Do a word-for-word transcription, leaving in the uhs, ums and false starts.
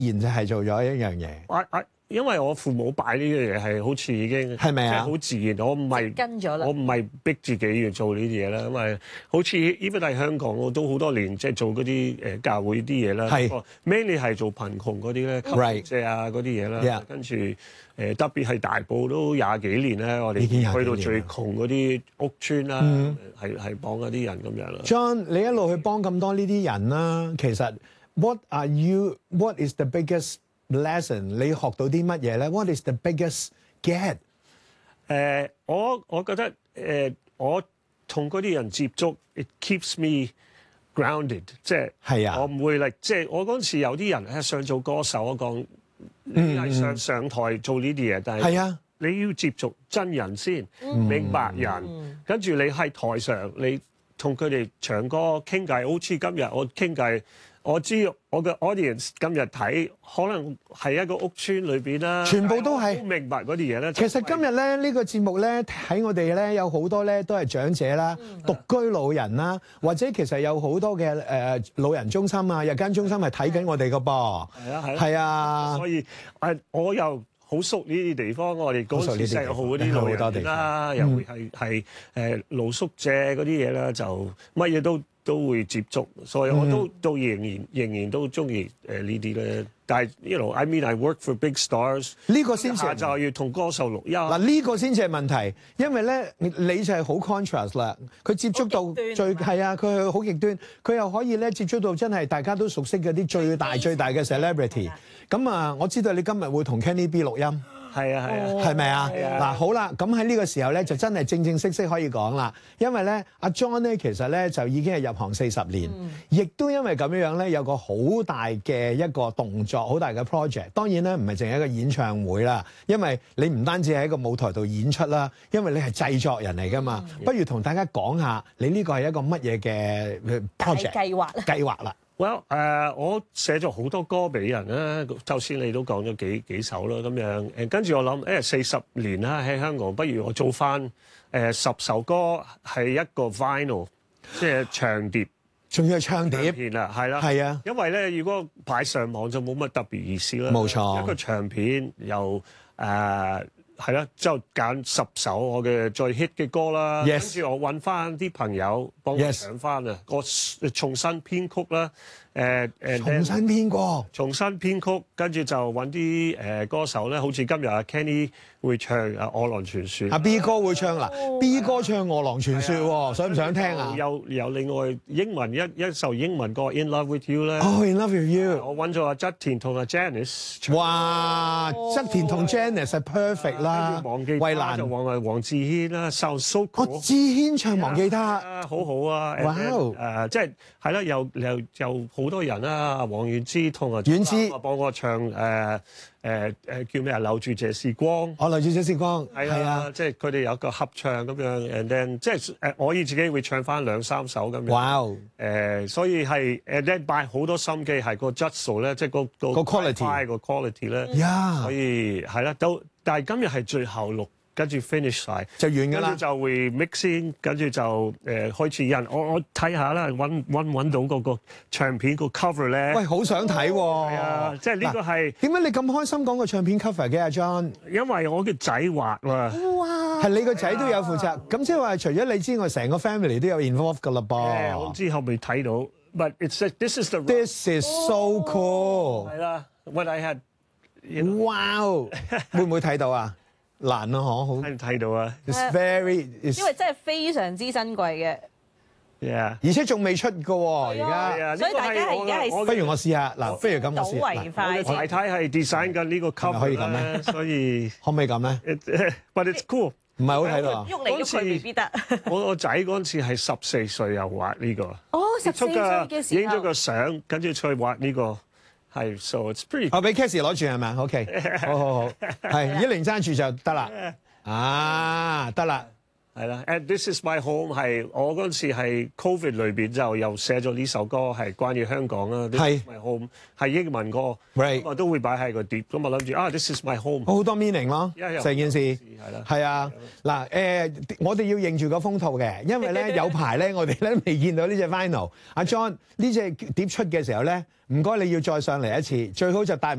然就係做咗一樣嘢。 我我因為我父母擺呢樣嘢係好似已經係咪啊？ 即係好自然，我唔係跟咗啦， 我唔係逼自己要做呢啲嘢啦，因為好似 even 喺香港我都好多年即係做嗰啲誒教會啲嘢啦。 係 mainly 係做貧窮嗰啲咧， Right 借啊嗰啲嘢啦。 Yeah 跟住誒特別係大埔都廿幾年咧，我哋已經廿幾去到最年啦窮嗰啲屋村啦， 嗯係係幫嗰啲人咁樣啦。 John，你一路去幫咁多呢啲人啦，其實 what are you? What is the biggest lesson？ 你學到啲乜嘢咧 ？What is the biggest get？ 誒、呃，我我覺得誒、呃，我同嗰啲人接觸 ，it keeps me grounded，即係係啊我唔會嚟，即係我嗰陣時有啲人咧想做歌手，我講你係上上台做呢啲嘢，但係係啊， 你要接觸真人先，明白人，跟住你喺台上，你同佢哋唱歌傾偈，好似今日我傾偈。我知我嘅 audience 今日睇，可能係一個屋村裏邊啦， 全部都係好明白嗰啲嘢咧。 其實今日咧呢個節目咧喺我哋咧有好多咧都係長者啦、獨居老人啦，或者其實有好多嘅誒老人中心啊、日間中心係睇緊我哋噶噃。 係啊係啊， 係啊， 所以誒我又好熟呢啲地方，我哋嗰時石澳嗰啲老人啦，又會係係誒露宿者嗰啲嘢啦，就乜嘢都都會接觸，所以我都都仍然仍然都中意誒呢啲咧。但係，you know，I mean I work for big stars。 呢個先至下晝要同歌手錄音。 嗱，呢個先至係問題，因為咧你就係好 contrast 啦。佢接觸到最係啊，佢好極端，佢又可以咧接觸到真係大家都熟悉嗰啲最大最大嘅 celebrity。咁啊，我知道你今日會同 Kenny B 錄音。 係啊係啊， 係咪啊？嗱，好啦，咁喺呢個時候咧，就真係正正式式可以講啦。因為咧，阿 John 咧，其實咧就已經係入行四十年，亦都因為咁樣樣咧，有個好大嘅一個動作，好大嘅 project。當然咧，唔係淨係一個演唱會啦，因為你唔單止喺個舞台度演出啦，因為你係製作人嚟噶嘛。不如同大家講下，你呢個係一個乜嘢嘅 project 計劃計劃啦。 Well，誒、uh, 我寫咗好多歌俾人啦，頭先你都講咗幾幾首啦，咁樣誒跟住我諗誒四十年啦喺香港，不如我做翻誒十首歌係一個 vinyl，即係長碟， 仲要係唱碟片啦，係啦， 係啊， 因為咧如果擺上網就冇乜特別意思啦， 冇錯， 一個長片又誒。係啦，就揀十首我嘅最 hit 嘅歌啦，跟住我揾翻啲朋友幫我唱翻啊，我重新編曲啦，誒誒， 重新編過， 重新編曲，跟住就揾啲誒歌手咧，好似今日阿 Kenny 會唱啊《餓狼傳說》， 阿 B 哥會唱啦 ，B 哥唱《餓狼傳說》喎，想唔想聽啊？ 有有另外英文一一首英文歌《In Love With You》咧， 哦，《In Love With You》， 我揾咗阿側田同阿 Janice， 哇，側田同 Janice 係 perfect 啦，衛蘭就黃係黃志軒啦，Sound So Cool， 我志軒唱忘記他， 好好啊， 哇， 誒即係係啦，又又又好多人啦，黃遠之同阿遠之幫我唱誒誒誒叫咩啊？留住這時光， 我留住這時光， 係啊，即係佢哋有個合唱咁樣 and then 即係誒我以自己會唱翻兩三首咁樣， 哇， 誒所以係誒咧擺好多心機，係個質素咧，即係個個 quality 個 quality 咧， 呀， 所以係啦，都但係今日係最後錄。跟住 finish 晒就完㗎啦， 跟住就會 mix 先，跟住就誒、呃、開始印。我我睇下啦，揾揾揾到嗰個唱片個 cover 咧。 喂，好想睇喎！ 係啊，即係呢個係點解你咁開心講個唱片 cover 嘅阿 John？ 因為我嘅仔畫啊。 哇！係你個仔都有負責，咁即係話除咗你之外，成個 family 都有 involve 㗎啦噃。 我唔知後未睇到 ，but it's this is the this is so cool。 係啦，what I had。 哇！會唔會睇到啊？難啊，嗬，好睇到啊 ！It's very， 因為真係非常之珍貴嘅。 Yeah， 而且仲未出㗎喎，而家。 所以大家係而家係。 不如我試下嗱，不如咁我試。 倒為快。 我太太係 design 緊呢個 cover 可以咁咧， 所以可唔可以咁咧 ？But it's cool。 唔係好睇到啊！ 喐嚟喐去未必得。 我個仔嗰陣時係十四歲又畫呢個。 哦，十四歲嘅時候。 影咗個相，跟住再畫呢個。係 ，so it's pretty。 我俾 Cassie 攞住係咪 ？OK，好好好，係一零揸住就得啦。啊，得啦， 係啦 ，And This Is My Home 係我嗰陣時係 Covid 裏邊就又寫咗呢首歌係關於香港啦。This Is My Home 係英文歌，咁我都會擺喺個碟。咁我諗住啊 ，This Is My Home 好多 meaning 咯，成件事係啦， 係啊。嗱誒，我哋要認住個風套嘅，因為咧有排咧我哋咧未見到呢隻 vinyl。阿 John 呢隻碟出嘅時候咧，唔該你要再上嚟一次，最好就帶